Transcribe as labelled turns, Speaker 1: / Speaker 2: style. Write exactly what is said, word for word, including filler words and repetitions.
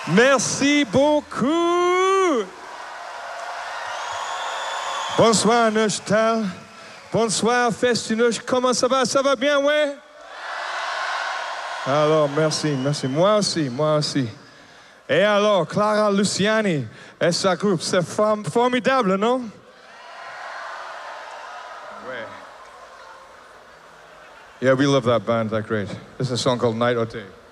Speaker 1: Merci beaucoup. Bonsoir, Neuchâtel. Bonsoir, Festinouche. Comment ça va? Ça va bien, ouais? Alors, merci, merci. Moi aussi, moi aussi. Et alors, Clara Luciani et sa groupe, c'est form- formidable, non? Ouais. Yeah, we love that band. They're great. This is a song called Night or Day.